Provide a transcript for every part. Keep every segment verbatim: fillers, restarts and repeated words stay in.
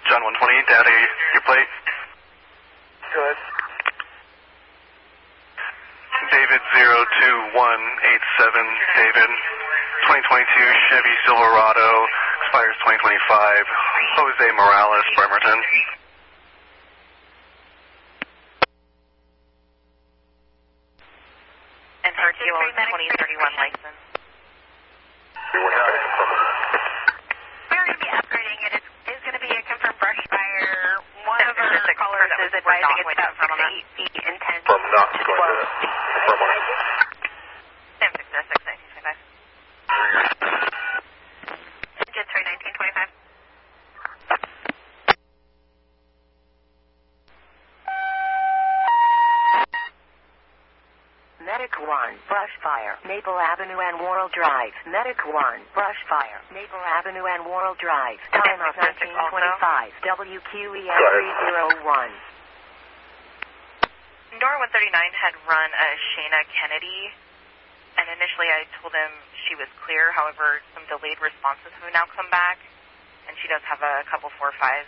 John one twenty, data your plate. Good. David zero two one eight seven, David, twenty twenty-two Chevy Silverado, expires twenty twenty-five, Jose Morales, Bremerton. And her Kilo twenty thirty-one license. We're not going to confirm it. We're going to be upgrading it. It's, it's going to be a confirmed brush fire. One of our callers is advising it's about six to eight feet intense. From not going to confirm on it. Sam six zero six nineteen twenty-five. Engine three nineteen twenty-five. Medic one, brush fire, Maple Avenue and Worrell Drive. Medic one, brush fire, Maple Avenue and Worrell Drive. Time of nineteen twenty-five, W Q E N three zero one. Nora one thirty-nine had run a Shayna Kennedy, and initially I told him she was clear. However, some delayed responses have now come back, and she does have a couple four fives.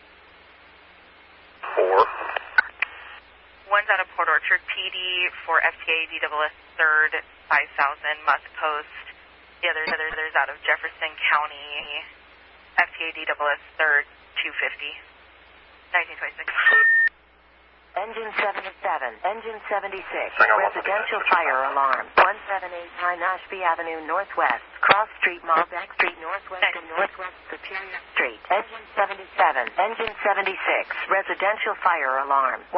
Four. One's out of Port Orchard P D for F T A D S S third, five thousand, Musk Post. The other, other, other's out of Jefferson County, F T A D S S third, two fifty, nineteen twenty-six. Engine seventy-seven, Engine seventy-six, Hang on, residential fire alarm, one seven eight nine Ashby Avenue Northwest, Cross Street, Malbec Street Northwest and Northwest Superior Street. Engine seventy-seven, Engine seventy-six, residential fire alarm.